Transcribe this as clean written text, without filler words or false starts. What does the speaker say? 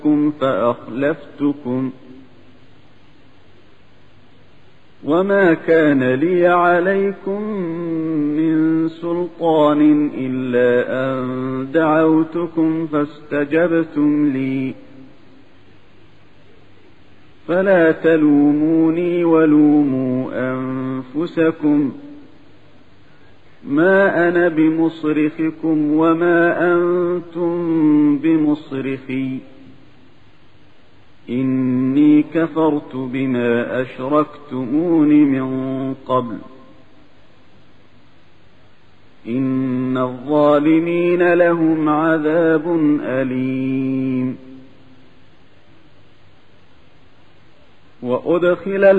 فأخلفتكم وما كان لي عليكم من سلطان إلا أن دعوتكم فاستجبتم لي فلا تلوموني ولوموا أنفسكم ما أنا بمصرخكم وما أنتم بمصرخي إني كفرت بما أشركتمون من قبل إن الظالمين لهم عذاب أليم. وأدخل